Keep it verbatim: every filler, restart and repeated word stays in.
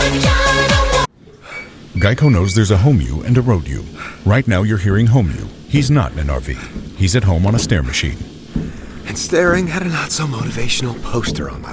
Geico knows there's a home you and a road you. Right now you're hearing home you. He's not in an R V. He's at home on a stair machine. And staring at a not-so-motivational poster on my